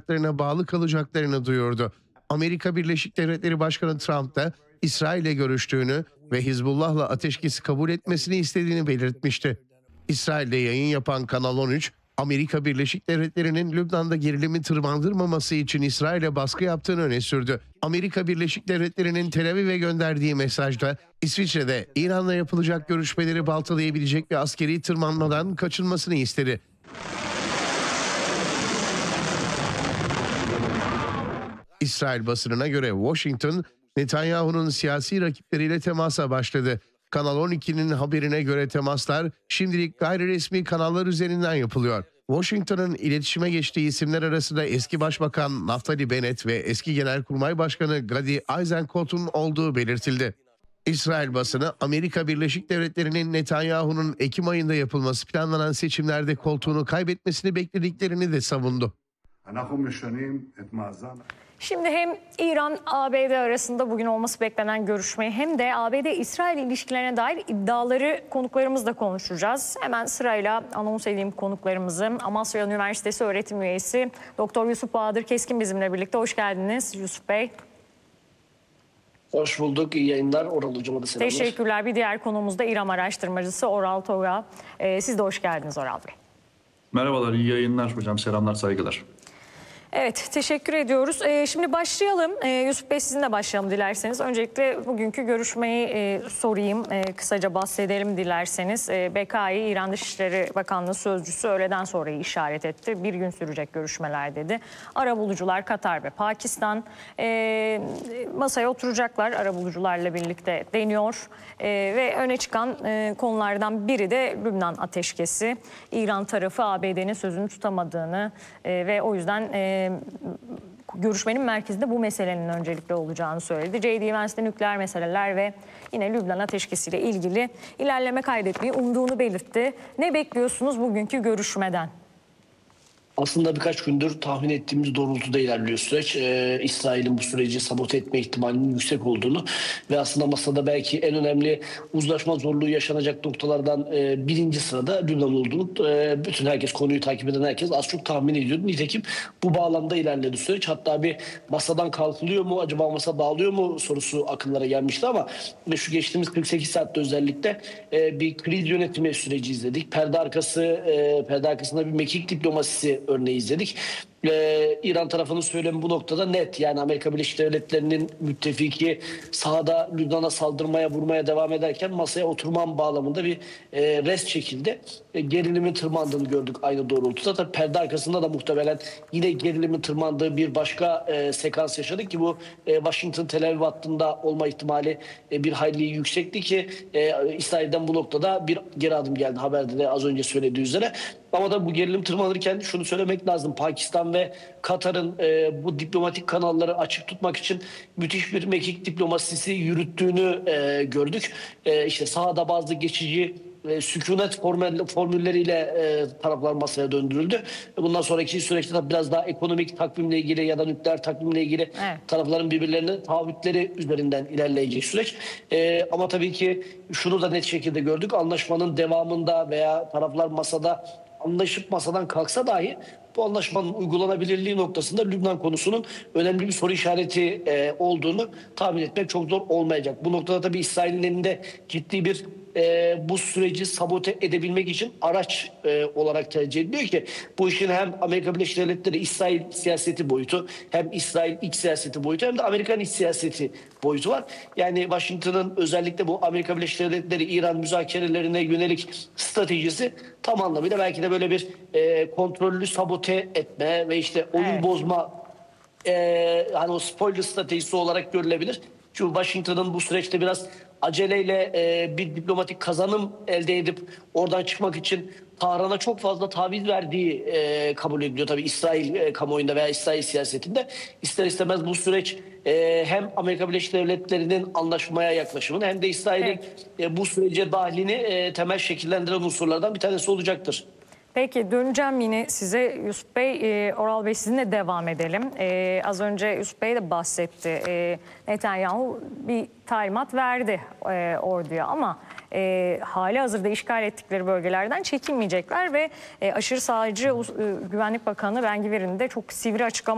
şartlarına bağlı kalacaklarını duyurdu. Amerika Birleşik Devletleri Başkanı Trump da İsrail'le görüştüğünü ve Hizbullah'la ateşkesi kabul etmesini istediğini belirtmişti. İsrail'de yayın yapan Kanal 13, Amerika Birleşik Devletleri'nin Lübnan'da gerilimi tırmandırmaması için İsrail'e baskı yaptığını öne sürdü. Amerika Birleşik Devletleri'nin Tel Aviv'e gönderdiği mesajda İsviçre'de İran'la yapılacak görüşmeleri baltalayabilecek bir askeri tırmanmadan kaçınmasını istedi. İsrail basınına göre Washington, Netanyahu'nun siyasi rakipleriyle temasa başladı. Kanal 12'nin haberine göre temaslar şimdilik gayri resmi kanallar üzerinden yapılıyor. Washington'ın iletişime geçtiği isimler arasında eski Başbakan Naftali Bennett ve eski Genelkurmay Başkanı Gadi Eisenkot'un olduğu belirtildi. İsrail basını Amerika Birleşik Devletleri'nin Netanyahu'nun Ekim ayında yapılması planlanan seçimlerde koltuğunu kaybetmesini beklediklerini de savundu. Şimdi hem İran-ABD arasında bugün olması beklenen görüşmeyi hem de ABD-İsrail ilişkilerine dair iddiaları konuklarımızla konuşacağız. Hemen sırayla anons edeyim konuklarımızı. Amasya Üniversitesi öğretim üyesi Dr. Yusuf Bahadır Keskin bizimle birlikte. Hoş geldiniz Yusuf Bey. Hoş bulduk. İyi yayınlar. Oral Hocam'a da selamlar. Teşekkürler. Bir diğer konuğumuz da İran araştırmacısı Oral Toga. Siz de hoş geldiniz Oral Bey. Merhabalar, iyi yayınlar hocam. Selamlar, saygılar. Evet, teşekkür ediyoruz. Şimdi başlayalım. Yusuf Bey sizinle başlayalım dilerseniz. Öncelikle bugünkü görüşmeyi sorayım. Kısaca bahsedelim dilerseniz. BKİ İran Dışişleri Bakanlığı Sözcüsü öğleden sonrayı işaret etti. Bir gün sürecek görüşmeler dedi. Arabulucular Katar ve Pakistan masaya oturacaklar arabulucularla birlikte deniyor. Ve öne çıkan konulardan biri de Lübnan ateşkesi. İran tarafı ABD'nin sözünü tutamadığını ve o yüzden görüşmenin merkezinde bu meselenin öncelikli olacağını söyledi. J.D. Vance'de nükleer meseleler ve yine Lübnan ateşkesiyle ilgili ilerleme kaydetmeyi umduğunu belirtti. Ne bekliyorsunuz bugünkü görüşmeden? Aslında birkaç gündür tahmin ettiğimiz doğrultuda ilerliyor süreç. İsrail'in bu süreci sabote etme ihtimalinin yüksek olduğunu ve aslında masada belki en önemli uzlaşma zorluğu yaşanacak noktalardan birinci sırada Lübnan olduğunu bütün herkes, konuyu takip eden herkes az çok tahmin ediyordu. Nitekim bu bağlamda ilerledi süreç. Hatta bir masadan kalkılıyor mu, acaba masa dağılıyor mu sorusu akıllara gelmişti ama şu geçtiğimiz 48 saatte özellikle bir kriz yönetimi süreci izledik. Perde arkasında bir mekik diplomasisi örneği izledik. İran tarafının söylemi bu noktada net. Yani Amerika Birleşik Devletleri'nin müttefiki sahada Lübnan'a saldırmaya, vurmaya devam ederken masaya oturmam bağlamında bir rest çekildi. Gerilimin tırmandığını gördük aynı doğrultuda. Tabii perde arkasında da muhtemelen yine gerilimin tırmandığı bir başka sekans yaşadık ki bu Washington Tel Aviv hattında olma ihtimali bir hayli yüksekti ki İsrail'den bu noktada bir geri adım geldi. Haberde de az önce söylediği üzere. Ama da bu gerilim tırmanırken şunu söylemek lazım. Pakistan ve Katar'ın bu diplomatik kanalları açık tutmak için müthiş bir mekik diplomasisi yürüttüğünü gördük. İşte sahada bazı geçici sükunet formülleriyle taraflar masaya döndürüldü. Bundan sonraki süreçte de biraz daha ekonomik takvimle ilgili ya da nükleer takvimle ilgili tarafların birbirlerine taahhütleri üzerinden ilerleyecek süreç. Ama tabii ki şunu da net şekilde gördük. Anlaşmanın devamında veya taraflar masada anlaşıp masadan kalksa dahi bu anlaşmanın uygulanabilirliği noktasında Lübnan konusunun önemli bir soru işareti olduğunu tahmin etmek çok zor olmayacak. Bu noktada tabii İsrail'in elinde ciddi bir bu süreci sabote edebilmek için araç olarak tercih ediliyor ki bu işin hem Amerika Birleşik Devletleri İsrail siyaseti boyutu, hem İsrail iç siyaseti boyutu, hem de Amerikan iç siyaseti boyutu var. Yani Washington'ın özellikle bu Amerika Birleşik Devletleri İran müzakerelerine yönelik stratejisi tam anlamıyla belki de böyle bir kontrollü sabote etme ve işte oyun bozma hani o spoiler stratejisi olarak görülebilir. Çünkü Washington'ın bu süreçte biraz aceleyle bir diplomatik kazanım elde edip oradan çıkmak için Tahran'a çok fazla taviz verdiği kabul ediliyor. Tabii İsrail kamuoyunda veya İsrail siyasetinde ister istemez bu süreç hem Amerika Birleşik Devletleri'nin anlaşmaya yaklaşımını hem de İsrail'in bu sürece dahilini temel şekillendiren unsurlardan bir tanesi olacaktır. Peki döneceğim yine size Yusuf Bey. Oral Bey sizinle devam edelim. Az önce Yusuf Bey de bahsetti. Netanyahu bir talimat verdi orduya ama hali hazırda işgal ettikleri bölgelerden çekinmeyecekler ve aşırı sağcı Güvenlik Bakanı Ben Gvir'in de çok sivri açıklama